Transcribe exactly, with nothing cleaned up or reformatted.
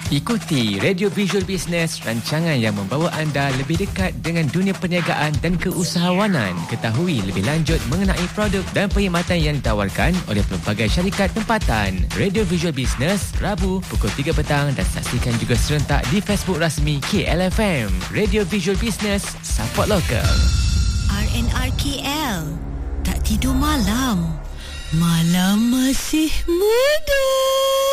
Ikuti Radio Visual Business, rancangan yang membawa anda lebih dekat dengan dunia perniagaan dan keusahawanan. Ketahui lebih lanjut mengenai produk dan perkhidmatan yang ditawarkan oleh pelbagai syarikat tempatan. Radio Visual Business, Rabu pukul tiga petang dan saksikan juga serentak di Facebook rasmi K L F M. Radio Visual Business, support lokal. R and R K L. Tak tidur malam. Malam masih muda.